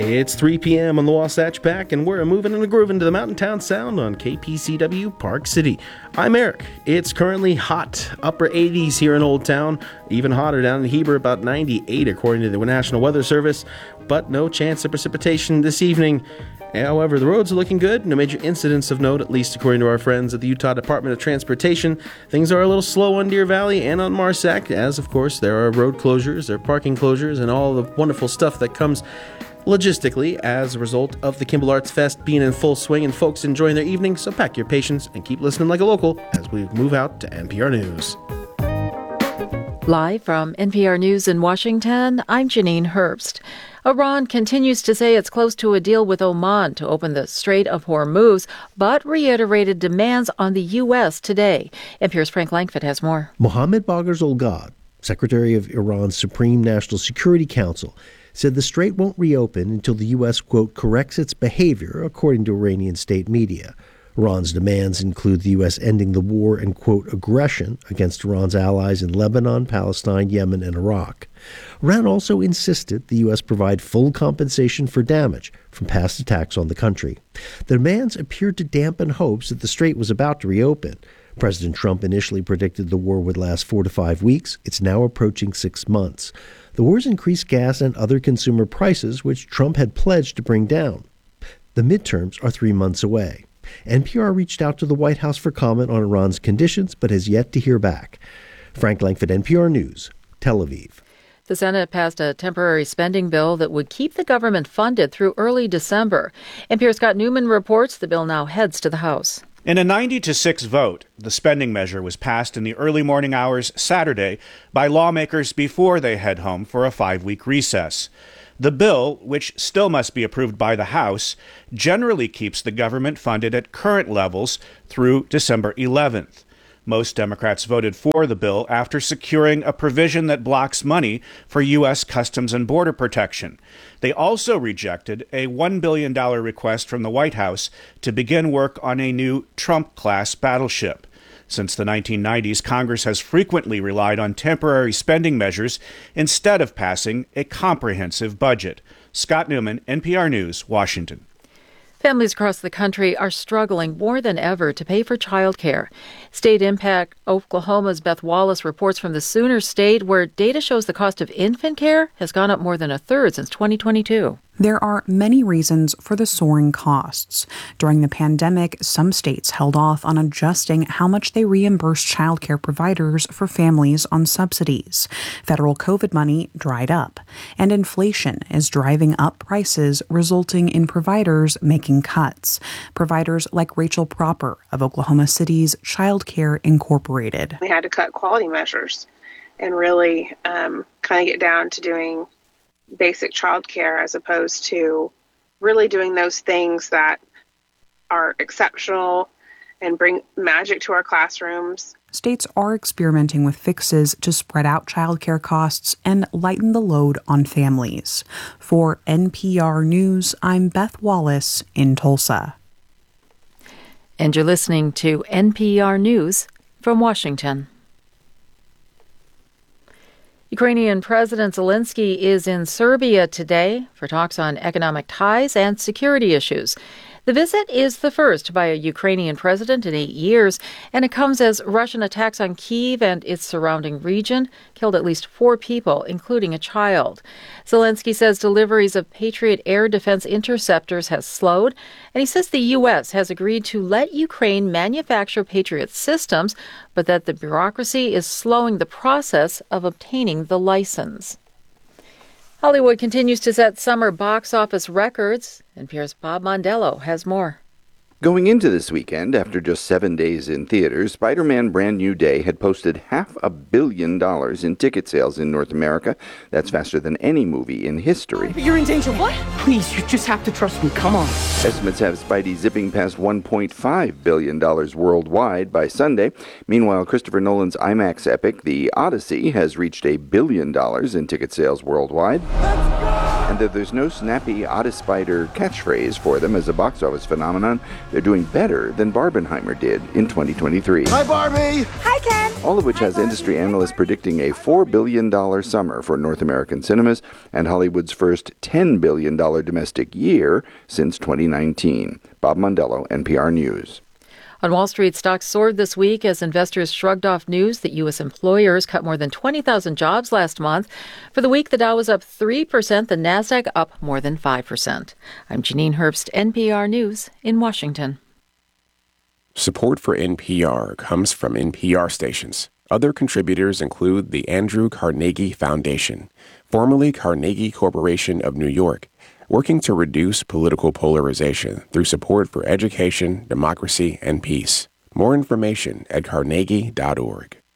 It's 3 p.m. on the Wasatch Pack, and we're moving and grooving to the Mountain Town Sound on KPCW Park City. I'm Eric. It's currently hot, upper 80s here in Old Town, even hotter down in Heber, about 98 according to the National Weather Service, but no chance of precipitation this evening. However, the roads are looking good. No major incidents of note, at least according to our friends at the Utah Department of Transportation. Things are a little slow on Deer Valley and on Marsac, as of course there are road closures, there are parking closures, and all the wonderful stuff that comes logistically as a result of the Kimball Arts Fest being in full swing and folks enjoying their evening. So pack your patience and keep listening like a local as we move out to NPR News. Live from NPR News in Washington, I'm Janine Herbst. Iran continues to say it's close to a deal with Oman to open the Strait of Hormuz, but reiterated demands on the U.S. today. NPR's Frank Langford has more. Mohammad Bagher Zolgad, Secretary of Iran's Supreme National Security Council, said the strait won't reopen until the U.S., quote, corrects its behavior, according to Iranian state media. Iran's demands include the U.S. ending the war and, quote, aggression against Iran's allies in Lebanon, Palestine, Yemen, and Iraq. Iran also insisted the U.S. provide full compensation for damage from past attacks on the country. The demands appeared to dampen hopes that the strait was about to reopen. President Trump initially predicted the war would last 4 to 5 weeks. It's now approaching 6 months. The war's increased gas and other consumer prices, which Trump had pledged to bring down. The midterms are 3 months away. NPR reached out to the White House for comment on Iran's conditions, but has yet to hear back. Frank Langford, NPR News, Tel Aviv. The Senate passed a temporary spending bill that would keep the government funded through early December. NPR's Scott Newman reports the bill now heads to the House. In a 90-6 vote, the spending measure was passed in the early morning hours Saturday by lawmakers before they head home for a 5-week recess. The bill, which still must be approved by the House, generally keeps the government funded at current levels through December 11th. Most Democrats voted for the bill after securing a provision that blocks money for U.S. Customs and Border Protection. They also rejected a $1 billion request from the White House to begin work on a new Trump-class battleship. Since the 1990s, Congress has frequently relied on temporary spending measures instead of passing a comprehensive budget. Scott Newman, NPR News, Washington. Families across the country are struggling more than ever to pay for childcare. State Impact Oklahoma's Beth Wallace reports from the Sooner State, where data shows the cost of infant care has gone up more than a third since 2022. There are many reasons for the soaring costs. During the pandemic, some states held off on adjusting how much they reimburse childcare providers for families on subsidies. Federal COVID money dried up, and inflation is driving up prices, resulting in providers making cuts. Providers like Rachel Proper of Oklahoma City's Childcare Incorporated. We had to cut quality measures and really kind of get down to doing basic childcare as opposed to really doing those things that are exceptional and bring magic to our classrooms. States are experimenting with fixes to spread out childcare costs and lighten the load on families. For NPR News, I'm Beth Wallace in Tulsa. And you're listening to NPR News from Washington. Ukrainian President Zelensky is in Serbia today for talks on economic ties and security issues. The visit is the first by a Ukrainian president in 8 years, and it comes as Russian attacks on Kyiv and its surrounding region killed at least 4 people, including a child. Zelensky says deliveries of Patriot air defense interceptors has slowed, and he says the U.S. has agreed to let Ukraine manufacture Patriot systems, but that the bureaucracy is slowing the process of obtaining the license. Hollywood continues to set summer box office records. NPR's Bob Mondello has more. Going into this weekend, after just 7 days in theaters, Spider-Man Brand New Day had posted $500 million in ticket sales in North America. That's faster than any movie in history. You're in danger. What? Please, you just have to trust me. Come on. Estimates have Spidey zipping past $1.5 billion worldwide by Sunday. Meanwhile, Christopher Nolan's IMAX epic, The Odyssey, has reached $1 billion in ticket sales worldwide. And though there's no snappy Oddispider catchphrase for them as a box office phenomenon, they're doing better than Barbenheimer did in 2023. Hi, Barbie! Hi, Ken! all of which has industry analysts predicting a $4 billion summer for North American cinemas and Hollywood's first $10 billion domestic year since 2019. Bob Mondello, NPR News. On Wall Street, stocks soared this week as investors shrugged off news that U.S. employers cut more than 20,000 jobs last month. For the week, the Dow was up 3%, the Nasdaq up more than 5%. I'm Janine Herbst, NPR News in Washington. Support for NPR comes from NPR stations. Other contributors include the Andrew Carnegie Foundation, formerly Carnegie Corporation of New York, working to reduce political polarization through support for education, democracy, and peace. More information at carnegie.org.